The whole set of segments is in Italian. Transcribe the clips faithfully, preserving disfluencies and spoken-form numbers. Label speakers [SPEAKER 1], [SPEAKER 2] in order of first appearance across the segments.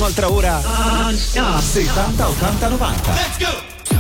[SPEAKER 1] un'altra ora settanta ottanta novanta.
[SPEAKER 2] Let's go!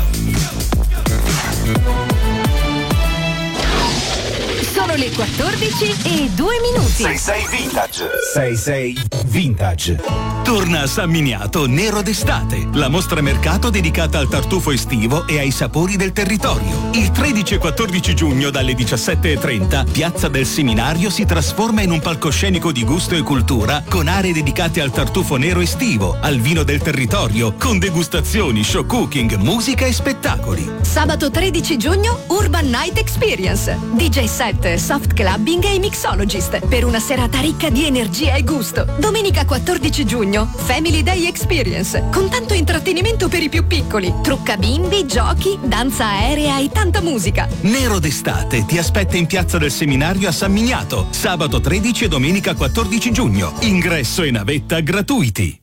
[SPEAKER 3] Sono le quattordici e due minuti.
[SPEAKER 1] sei sei Vintage. sei sei Vintage.
[SPEAKER 4] Torna a San Miniato Nero d'estate, la mostra mercato dedicata al tartufo estivo e ai sapori del territorio. Il tredici e quattordici giugno dalle diciassette e trenta, Piazza del Seminario si trasforma in un palcoscenico di gusto e cultura con aree dedicate al tartufo nero estivo, al vino del territorio, con degustazioni, show cooking, musica e spettacoli.
[SPEAKER 3] Sabato tredici giugno Urban Night Experience, D J set, soft clubbing e mixologist per una serata ricca di energia e gusto. Domenica quattordici giugno Family Day Experience con tanto intrattenimento per i più piccoli, trucca bimbi, giochi, danza aerea e tanta musica.
[SPEAKER 4] Nero d'estate ti aspetta in Piazza del Seminario a San Miniato, sabato tredici e domenica quattordici giugno. Ingresso e navetta gratuiti.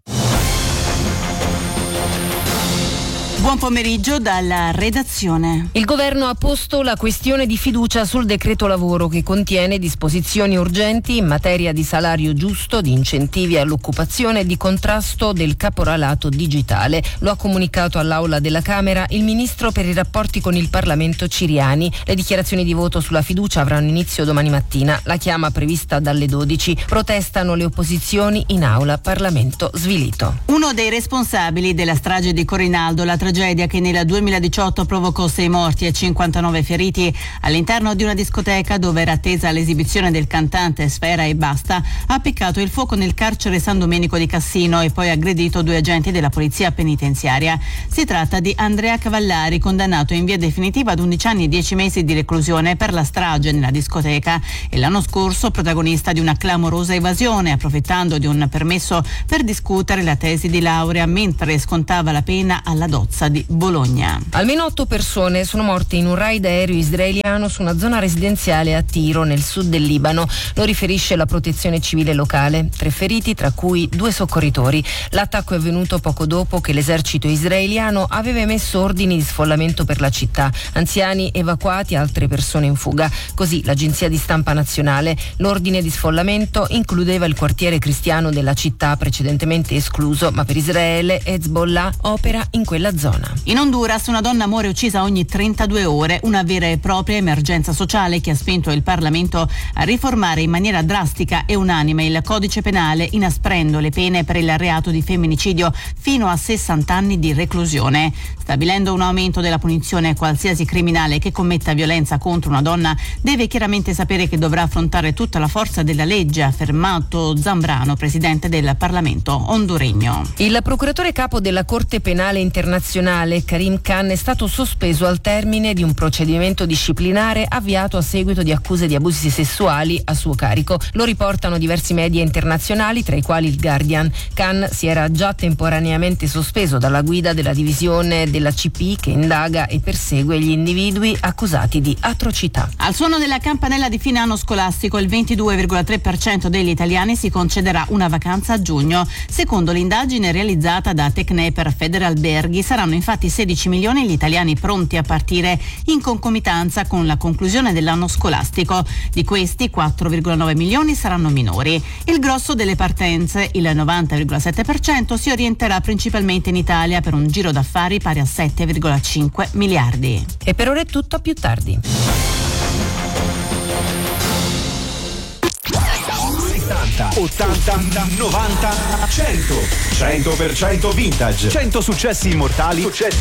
[SPEAKER 5] Buon pomeriggio dalla redazione.
[SPEAKER 6] Il governo ha posto la questione di fiducia sul decreto lavoro che contiene disposizioni urgenti in materia di salario giusto, di incentivi all'occupazione e di contrasto del caporalato digitale. Lo ha comunicato all'Aula della Camera il ministro per i rapporti con il Parlamento Ciriani. Le dichiarazioni di voto sulla fiducia avranno inizio domani mattina. La chiama prevista dalle dodici. Protestano le opposizioni in Aula. Parlamento svilito.
[SPEAKER 5] Uno dei responsabili della strage di Corinaldo, la tragedia che nel duemiladiciotto provocò sei morti e cinquantanove feriti all'interno di una discoteca dove era attesa l'esibizione del cantante Sfera Ebbasta, ha appiccato il fuoco nel carcere San Domenico di Cassino e poi aggredito due agenti della polizia penitenziaria. Si tratta di Andrea Cavallari, condannato in via definitiva ad undici anni e dieci mesi di reclusione per la strage nella discoteca e l'anno scorso protagonista di una clamorosa evasione, approfittando di un permesso per discutere la tesi di laurea mentre scontava la pena alla Dozza di Bologna.
[SPEAKER 6] Almeno otto persone sono morte in un raid aereo israeliano su una zona residenziale a Tiro, nel sud del Libano. Lo riferisce la protezione civile locale. Tre feriti, tra cui due soccorritori. L'attacco è avvenuto poco dopo che l'esercito israeliano aveva emesso ordini di sfollamento per la città. Anziani evacuati, altre persone in fuga. Così l'agenzia di stampa nazionale. L'ordine di sfollamento includeva il quartiere cristiano della città, precedentemente escluso, ma per Israele Hezbollah opera in quella zona.
[SPEAKER 5] In Honduras una donna muore uccisa ogni trentadue ore, una vera e propria emergenza sociale che ha spinto il Parlamento a riformare in maniera drastica e unanime il codice penale, inasprendo le pene per il reato di femminicidio fino a sessanta anni di reclusione, stabilendo un aumento della punizione. Qualsiasi criminale che commetta violenza contro una donna deve chiaramente sapere che dovrà affrontare tutta la forza della legge, ha affermato Zambrano, presidente del Parlamento honduregno.
[SPEAKER 6] Il procuratore capo della Corte Penale Internazionale Karim Khan è stato sospeso al termine di un procedimento disciplinare avviato a seguito di accuse di abusi sessuali a suo carico. Lo riportano diversi media internazionali, tra i quali il Guardian. Khan si era già temporaneamente sospeso dalla guida della divisione della C P che indaga e persegue gli individui accusati di atrocità.
[SPEAKER 5] Al suono della campanella di fine anno scolastico, il ventidue virgola tre per cento degli italiani si concederà una vacanza a giugno. Secondo l'indagine realizzata da Tecne per Federalberghi, saranno infatti sedici milioni gli italiani pronti a partire in concomitanza con la conclusione dell'anno scolastico. Di questi quattro virgola nove milioni saranno minori. Il grosso delle partenze, il novanta virgola sette per cento, si orienterà principalmente in Italia per un giro d'affari pari a sette virgola cinque miliardi.
[SPEAKER 6] E per ora è tutto, a più tardi.
[SPEAKER 1] ottanta, novanta, cento. cento per cento vintage. cento successi immortali. Successi